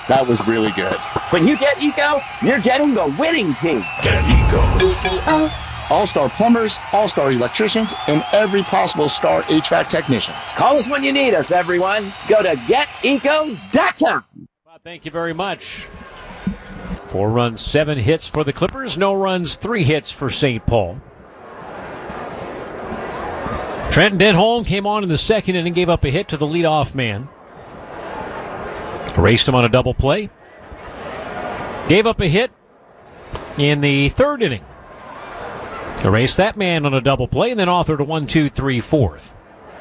That was really good. When you get Eco, you're getting the winning team. Get Eco. ECO. All-star plumbers, all-star electricians, and every possible star HVAC technicians. Call us when you need us, everyone. Go to geteco.com. Well, thank you very much. 4 runs, 7 hits for the Clippers. No runs, 3 hits for St. Paul. Trenton Denholm came on in the second inning, gave up a hit to the leadoff man. Erased him on a double play. Gave up a hit in the third inning. Erased that man on a double play and then authored a 1-2-3 fourth.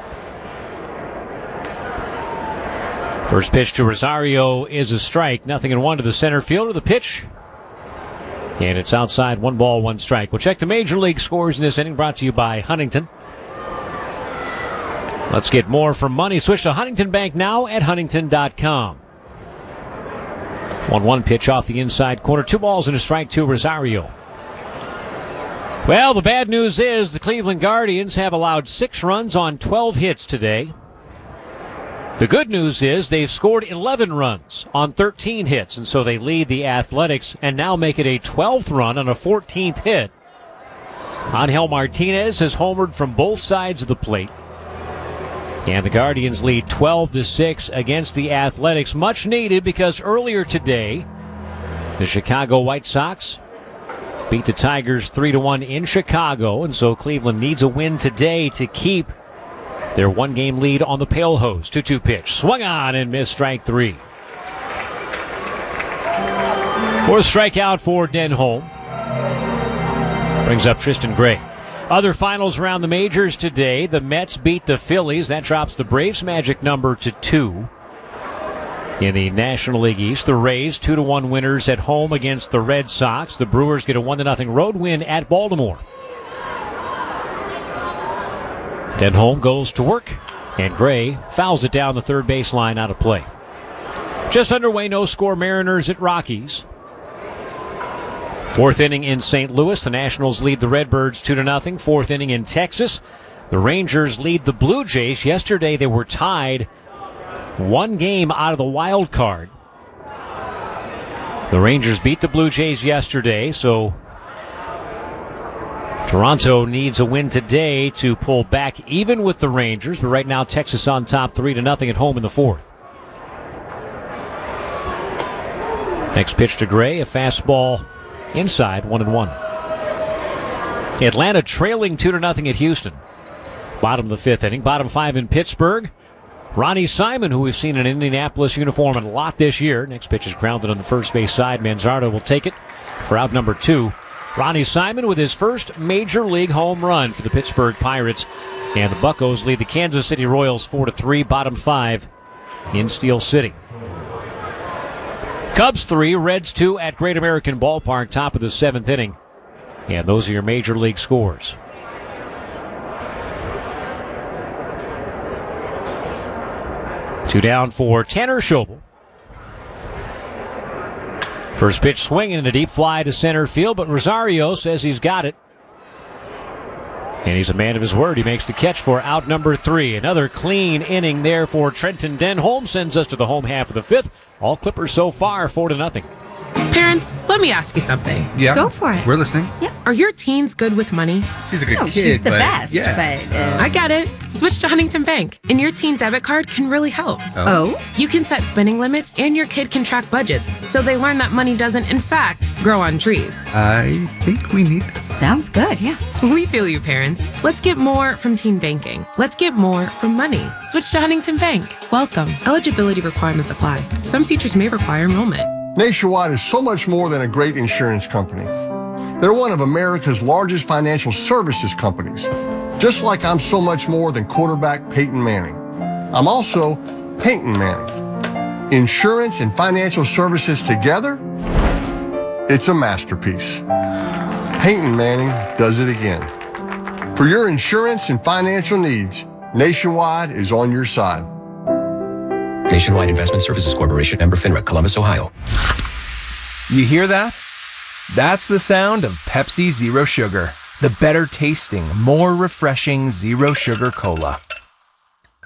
First pitch to Rosario is a strike. 0-1 to the center fielder. The pitch. And it's outside. 1 ball, 1 strike. We'll check the major league scores in this inning, brought to you by Huntington. Let's get more from money. Switch to Huntington Bank now at huntington.com. 1-1 pitch off the inside corner. 2 balls and a strike to Rosario. Well, the bad news is the Cleveland Guardians have allowed 6 runs on 12 hits today. The good news is they've scored 11 runs on 13 hits, and so they lead the Athletics and now make it a 12th run on a 14th hit. Angel Martinez has homered from both sides of the plate. And the Guardians lead 12-6 against the Athletics. Much needed because earlier today, the Chicago White Sox beat the Tigers 3-1 in Chicago. And so Cleveland needs a win today to keep their 1-game lead on the Pale Hose. 2-2 pitch. Swung on and missed, strike 3. 4th strikeout for Denholm. Brings up Tristan Gray. Other finals around the majors today. The Mets beat the Phillies. That drops the Braves' magic number to 2. In the National League East, the Rays 2-1 winners at home against the Red Sox. The Brewers get a 1-0 road win at Baltimore. Denholm goes to work, and Gray fouls it down the third baseline, out of play. Just underway, no score, Mariners at Rockies. 4th inning in St. Louis. The Nationals lead the Redbirds 2-0. 4th inning in Texas. The Rangers lead the Blue Jays. Yesterday they were tied 1 game out of the wild card. The Rangers beat the Blue Jays yesterday, so Toronto needs a win today to pull back even with the Rangers. But right now Texas on top 3-0 at home in the 4th. Next pitch to Gray, a fastball inside, 1-1. Atlanta trailing 2-0 at Houston. Bottom of the 5th inning. Bottom 5 in Pittsburgh. Ronnie Simon, who we've seen in an Indianapolis uniform a lot this year. Next pitch is grounded on the first base side. Manzardo will take it for out number 2. Ronnie Simon with his first major league home run for the Pittsburgh Pirates. And the Buccos lead the Kansas City Royals 4-3. Bottom 5 in Steel City. Cubs 3, Reds 2 at Great American Ballpark, top of the 7th inning. And those are your major league scores. Two down for Tanner Schobel. First pitch swinging and a deep fly to center field, but Rosario says he's got it. And he's a man of his word. He makes the catch for out number 3. Another clean inning there for Trenton Denholm. Sends us to the home half of the 5th. All Clippers so far, 4-0. Parents, let me ask you something. Yeah. Go for it. We're listening. Yeah. Are your teens good with money? He's a good kid, she's the but best, yeah. but... I get it. Switch to Huntington Bank, and your teen debit card can really help. Oh? You can set spending limits, and your kid can track budgets, so they learn that money doesn't, in fact, grow on trees. I think we need this. Sounds good, yeah. We feel you, parents. Let's get more from teen banking. Let's get more from money. Switch to Huntington Bank. Welcome. Eligibility requirements apply. Some features may require enrollment. Nationwide is so much more than a great insurance company. They're one of America's largest financial services companies, just like I'm so much more than quarterback Peyton Manning. I'm also Peyton Manning. Insurance and financial services together, it's a masterpiece. Peyton Manning does it again. For your insurance and financial needs, Nationwide is on your side. Nationwide Investment Services Corporation, member FINRA, Columbus, Ohio. You hear that? That's the sound of Pepsi Zero Sugar. The better tasting, more refreshing Zero Sugar Cola.